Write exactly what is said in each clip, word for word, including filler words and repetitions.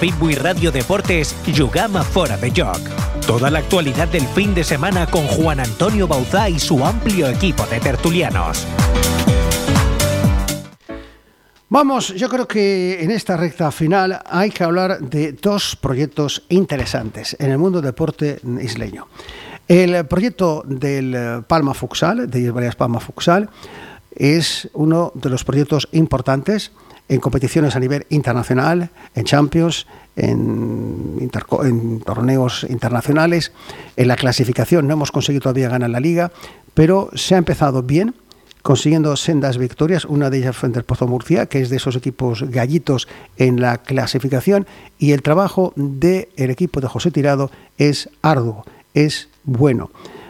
Facebook y Radio Deportes, Jugama Fora de Joc. Toda la actualidad del fin de semana con Juan Antonio Bauzá y su amplio equipo de tertulianos. Vamos, yo creo que en esta recta final hay que hablar de dos proyectos interesantes en el mundo del deporte isleño. El proyecto del Palma Futsal, de Illes Baleares Palma Futsal, es uno de los proyectos importantes en competiciones a nivel internacional, en Champions, en, interco- en torneos internacionales. En la clasificación no hemos conseguido todavía ganar la Liga, pero se ha empezado bien, consiguiendo sendas victorias, una de ellas frente al Pozo Murcia, que es de esos equipos gallitos en la clasificación, y el trabajo del equipo de José Tirado es arduo, es bueno.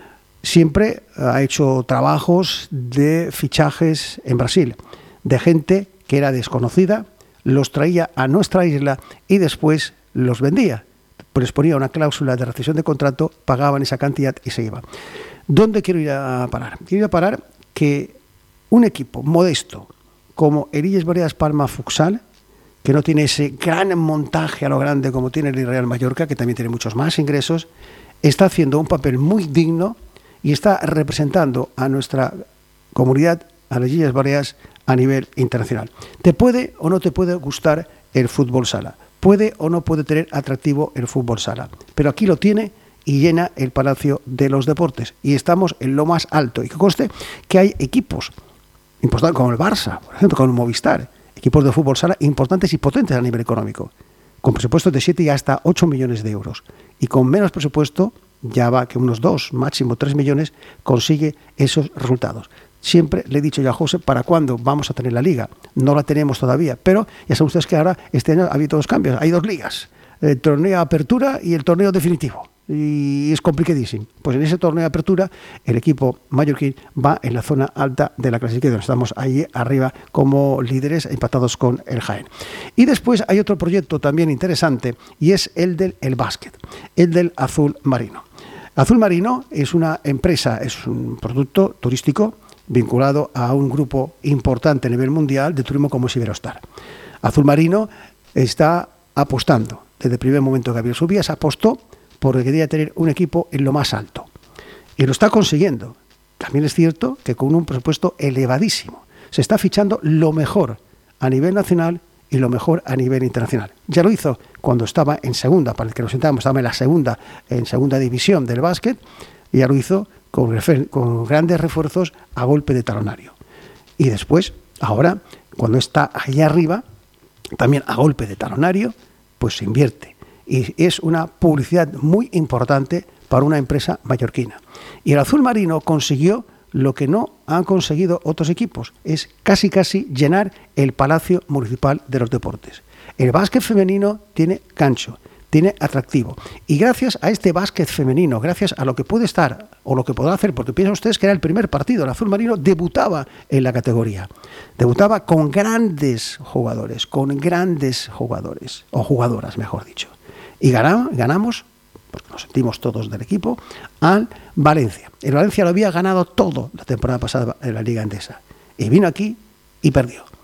Siempre ha hecho trabajos de fichajes en Brasil, de gente que era desconocida, los traía a nuestra isla y después los vendía. Les ponía una cláusula de rescisión de contrato, pagaban esa cantidad y se iban. ¿Dónde quiero ir a parar? Quiero ir a parar que un equipo modesto como el Illes Baleares Palma Futsal, que no tiene ese gran montaje a lo grande como tiene el Real Mallorca, que también tiene muchos más ingresos, está haciendo un papel muy digno y está representando a nuestra comunidad, a las Illes Baleares, a nivel internacional. Te puede o no te puede gustar el fútbol sala, puede o no puede tener atractivo el fútbol sala, pero aquí lo tiene y llena el Palacio de los Deportes y estamos en lo más alto. Y que conste que hay equipos importantes como el Barça, por ejemplo, como el Movistar, equipos de fútbol sala importantes y potentes a nivel económico, con presupuestos de siete y hasta ocho millones de euros, y con menos presupuesto ya va que unos dos, máximo tres millones, consigue esos resultados. Siempre le he dicho yo a José, ¿para cuándo vamos a tener la Liga? No la tenemos todavía, pero ya saben ustedes que ahora este año ha habido dos cambios, hay dos ligas, el torneo de apertura y el torneo definitivo, y es complicadísimo. Pues en ese torneo de apertura el equipo mallorquín va en la zona alta de la clasificación, estamos ahí arriba como líderes empatados con el Jaén. Y después hay otro proyecto también interesante y es el del el básquet, el del Azul Marino. Azul Marino es una empresa, es un producto turístico vinculado a un grupo importante a nivel mundial de turismo como es Iberostar. Azul Marino está apostando, desde el primer momento que Gabriel Subias apostó porque quería tener un equipo en lo más alto. Y lo está consiguiendo. También es cierto que con un presupuesto elevadísimo. Se está fichando lo mejor a nivel nacional y lo mejor a nivel internacional. Ya lo hizo cuando estaba en segunda, para el que nos sentábamos, estaba en la segunda, en segunda división del básquet, y ya lo hizo con, refer- con grandes refuerzos a golpe de talonario. Y después, ahora, cuando está allá arriba, también a golpe de talonario, pues se invierte. Y es una publicidad muy importante para una empresa mallorquina. Y el Azul Marino consiguió lo que no han conseguido otros equipos, es casi casi llenar el Palacio Municipal de los Deportes. El básquet femenino tiene gancho, tiene atractivo. Y gracias a este básquet femenino, gracias a lo que puede estar o lo que podrá hacer, porque piensan ustedes que era el primer partido, el Azul Marino debutaba en la categoría. Debutaba con grandes jugadores, con grandes jugadores, o jugadoras, mejor dicho. Y ganamos, ganamos, porque nos sentimos todos del equipo, al Valencia. El Valencia lo había ganado todo la temporada pasada en la Liga Endesa. Y vino aquí y perdió.